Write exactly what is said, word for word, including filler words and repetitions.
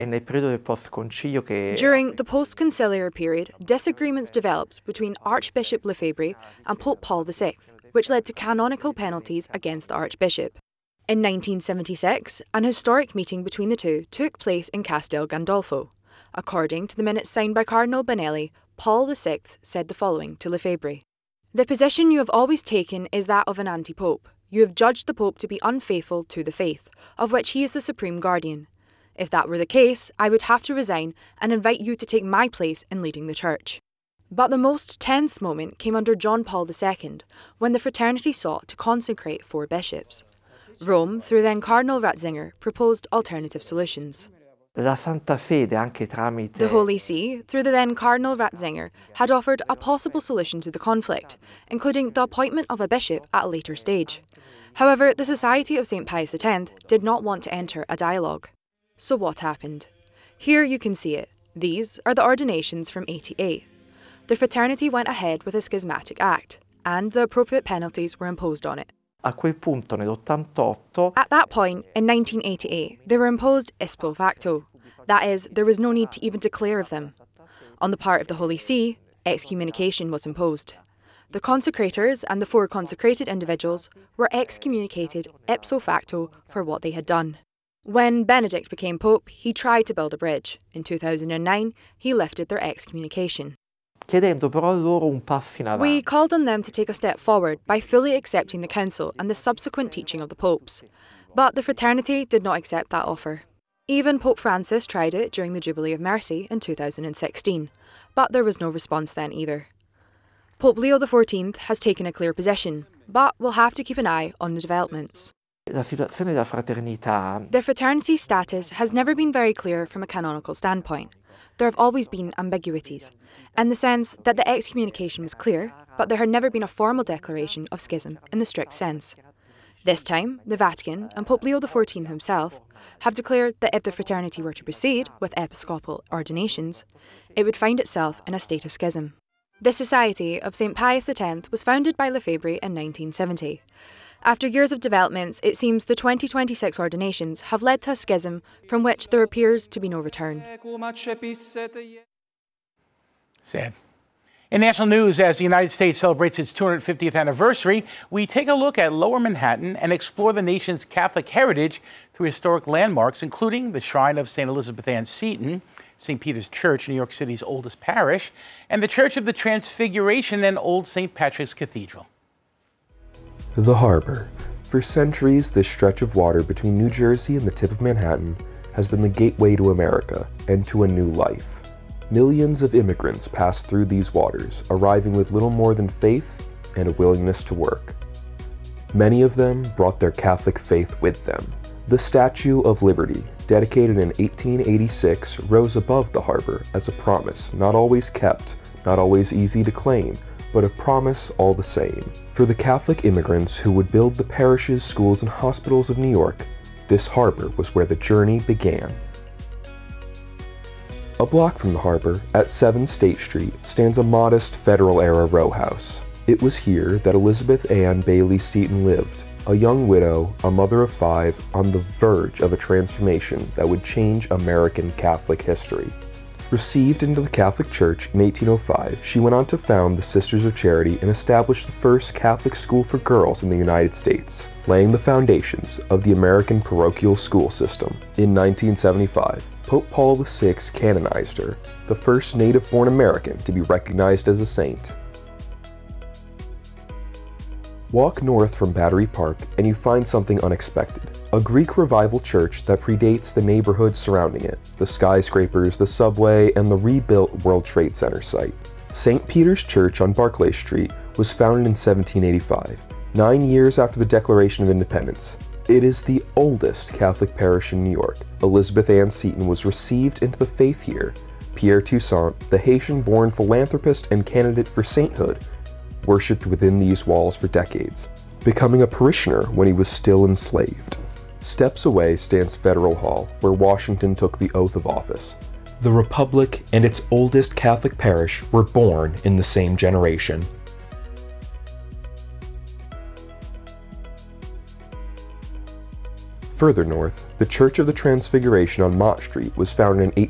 During the post-conciliar period, disagreements developed between Archbishop Lefebvre and Pope Paul the Sixth, which led to canonical penalties against the Archbishop. In nineteen seventy-six, an historic meeting between the two took place in Castel Gandolfo. According to the minutes signed by Cardinal Benelli, Paul the Sixth said the following to Lefebvre: "The position you have always taken is that of an anti-pope. You have judged the Pope to be unfaithful to the faith, of which he is the supreme guardian. If that were the case, I would have to resign and invite you to take my place in leading the Church." But the most tense moment came under John Paul the Second, when the fraternity sought to consecrate four bishops. Rome, through then Cardinal Ratzinger, proposed alternative solutions. La Santa Sede, anche tramite... The Holy See, through the then Cardinal Ratzinger, had offered a possible solution to the conflict, including the appointment of a bishop at a later stage. However, the Society of Saint Pius the Tenth did not want to enter a dialogue. So what happened? Here you can see it. These are the ordinations from eighty-eight. The fraternity went ahead with a schismatic act, and the appropriate penalties were imposed on it. A quel punto, nell'ottantotto... At that point, in nineteen eighty-eight, they were imposed ipso facto. That is, there was no need to even declare of them. On the part of the Holy See, excommunication was imposed. The consecrators and the four consecrated individuals were excommunicated ipso facto for what they had done. When Benedict became Pope, he tried to build a bridge. In two thousand nine, he lifted their excommunication. Chiedendo però loro un passo in avanti. We called on them to take a step forward by fully accepting the council and the subsequent teaching of the popes. But the fraternity did not accept that offer. Even Pope Francis tried it during the Jubilee of Mercy in two thousand sixteen, but there was no response then either. Pope Leo the Fourteenth has taken a clear position, but we'll have to keep an eye on the developments. La situazione della fraternità... Their fraternity status has never been very clear from a canonical standpoint. There have always been ambiguities, in the sense that the excommunication was clear, but there had never been a formal declaration of schism in the strict sense. This time, the Vatican and Pope Leo the Fourteenth himself have declared that if the fraternity were to proceed with episcopal ordinations, it would find itself in a state of schism. The Society of Saint Pius the Tenth was founded by Lefebvre in nineteen seventy. After years of developments, it seems the twenty twenty-six ordinations have led to a schism from which there appears to be no return. Sad. In national news, as the United States celebrates its two hundred fiftieth anniversary, we take a look at Lower Manhattan and explore the nation's Catholic heritage through historic landmarks, including the Shrine of Saint Elizabeth Ann Seton, Saint Peter's Church, New York City's oldest parish, and the Church of the Transfiguration and Old Saint Patrick's Cathedral. The harbor. For centuries, this stretch of water between New Jersey and the tip of Manhattan has been the gateway to America and to a new life. Millions of immigrants passed through these waters, arriving with little more than faith and a willingness to work. Many of them brought their Catholic faith with them. The Statue of Liberty, dedicated in eighteen eighty-six, rose above the harbor as a promise, not always kept, not always easy to claim, but a promise all the same. For the Catholic immigrants who would build the parishes, schools, and hospitals of New York, this harbor was where the journey began. A block from the harbor, at seven State Street, stands a modest Federal-era row house. It was here that Elizabeth Ann Bailey Seton lived, a young widow, a mother of five, on the verge of a transformation that would change American Catholic history. Received into the Catholic Church in eighteen oh five, she went on to found the Sisters of Charity and establish the first Catholic school for girls in the United States, laying the foundations of the American parochial school system. In nineteen seventy-five, Pope Paul the Sixth canonized her, the first native-born American to be recognized as a saint. Walk north from Battery Park and you find something unexpected. A Greek Revival church that predates the neighborhoods surrounding it, the skyscrapers, the subway, and the rebuilt World Trade Center site. Saint Peter's Church on Barclay Street was founded in seventeen eighty-five, nine years after the Declaration of Independence. It is the oldest Catholic parish in New York. Elizabeth Ann Seton was received into the faith here. Pierre Toussaint, the Haitian-born philanthropist and candidate for sainthood, worshipped within these walls for decades, becoming a parishioner when he was still enslaved. Steps away stands Federal Hall, where Washington took the oath of office. The Republic and its oldest Catholic parish were born in the same generation. Further north, the Church of the Transfiguration on Mott Street was founded in